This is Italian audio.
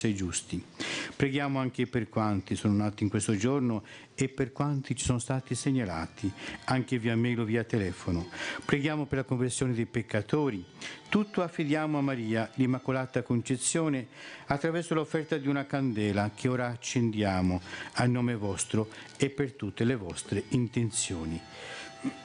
giusti. Preghiamo anche per quanti sono nati in questo giorno e per quanti ci sono stati segnalati, anche via mail o via telefono. Preghiamo per la conversione dei peccatori. Tutto affidiamo a Maria, l'Immacolata Concezione, attraverso l'offerta di una candela che ora accendiamo a nome vostro e per tutte le vostre intenzioni.